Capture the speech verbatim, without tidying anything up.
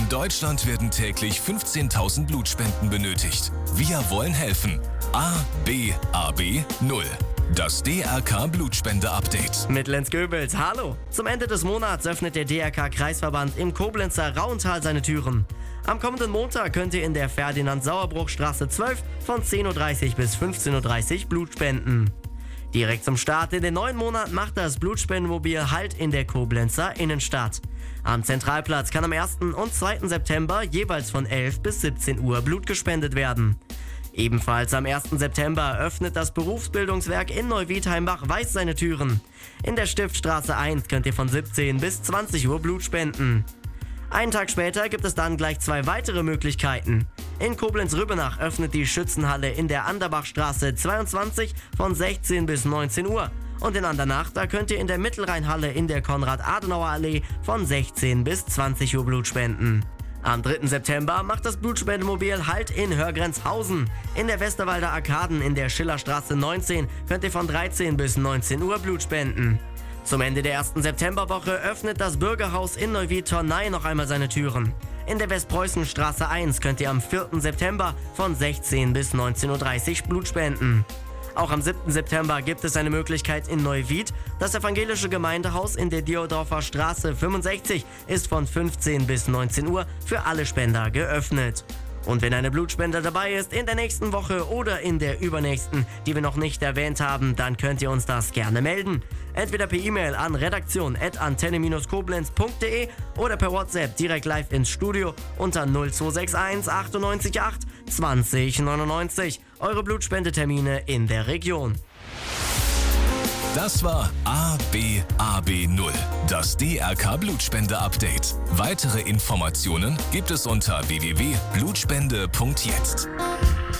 Deutschland werden täglich fünfzehntausend Blutspenden benötigt. Wir wollen helfen. A B A B null. Das D R K Blutspende-Update. Mit Lenz Goebels, hallo! Zum Ende des Monats öffnet der D R K-Kreisverband im Koblenzer Rauental seine Türen. Am kommenden Montag könnt ihr in der Ferdinand-Sauerbruch-Straße zwölf von zehn Uhr dreißig bis fünfzehn Uhr dreißig Blut spenden. Direkt zum Start in den neuen Monat macht das Blutspendenmobil Halt in der Koblenzer Innenstadt. Am Zentralplatz kann am ersten und zweiten September jeweils von elf bis siebzehn Uhr Blut gespendet werden. Ebenfalls am ersten September öffnet das Berufsbildungswerk in Neuwiedheimbach-Weiß seine Türen. In der Stiftstraße eins könnt ihr von siebzehn bis zwanzig Uhr Blut spenden. Einen Tag später gibt es dann gleich zwei weitere Möglichkeiten. In Koblenz-Rübbenach öffnet die Schützenhalle in der Anderbachstraße zweiundzwanzig von sechzehn bis neunzehn Uhr. Und in Andernach, da könnt ihr in der Mittelrheinhalle in der Konrad-Adenauer-Allee von sechzehn bis zwanzig Uhr Blut spenden. Am dritten September macht das Blutspendemobil Halt in Hörgrenzhausen. In der Westerwalder Arkaden in der Schillerstraße neunzehn könnt ihr von dreizehn bis neunzehn Uhr Blut spenden. Zum Ende der ersten Septemberwoche öffnet das Bürgerhaus in Neuwied-Tornay noch einmal seine Türen. In der Westpreußenstraße eins könnt ihr am vierten September von sechzehn bis neunzehn Uhr dreißig Blut spenden. Auch am siebten September gibt es eine Möglichkeit in Neuwied. Das evangelische Gemeindehaus in der Diodorfer Straße fünfundsechzig ist von fünfzehn bis neunzehn Uhr für alle Spender geöffnet. Und wenn eine Blutspende dabei ist in der nächsten Woche oder in der übernächsten, die wir noch nicht erwähnt haben, dann könnt ihr uns das gerne melden. Entweder per E-Mail an redaktion at antenne koblenz punkt de oder per WhatsApp direkt live ins Studio unter null zwei sechs eins achtundneunzig acht zwanzig neunundneunzig. Eure Blutspendetermine in der Region. Das war A B A B null, das D R K Blutspende-Update. Weitere Informationen gibt es unter w w w punkt blutspende punkt jetzt.